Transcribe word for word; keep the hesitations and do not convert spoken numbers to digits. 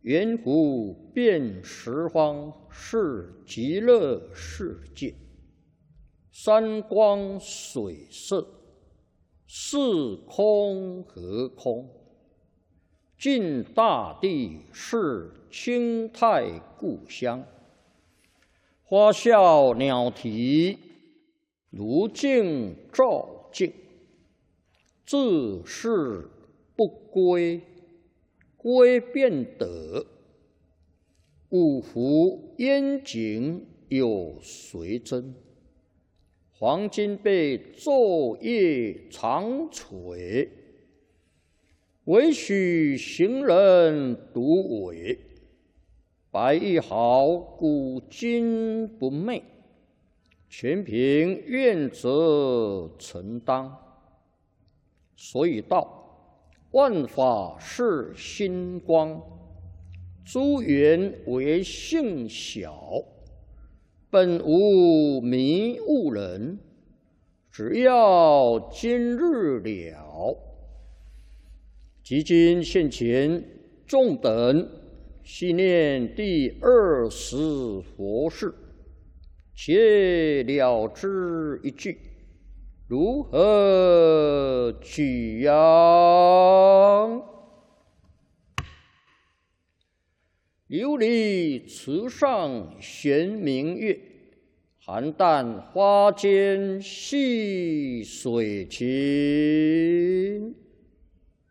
圆湖遍十方是极乐世界，山光水色，是空和空。尽大地是清泰故乡，花笑鸟啼，如镜照镜。自是不归，归便得。五湖烟景有谁真？黄金被昼夜长垂，唯许行人独伟。白玉毫古今不昧，全凭愿者承当。所以道，万法是心光，诸缘为性小，本无迷悟人，只要今日了。即今现前，众等细念第二十佛事，且了之一句。如何取呀？琉璃池上悬明月，邯郸花间戏水琴。